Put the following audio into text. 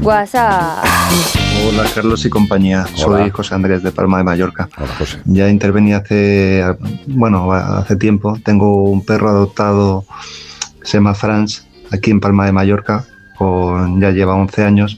WhatsApp. Hola Carlos y compañía, Hola. soy José Andrés de Palma de Mallorca. Hola, José. Ya intervení hace tiempo. Tengo un perro adoptado, se llama Franz, aquí en Palma de Mallorca, ya lleva 11 años.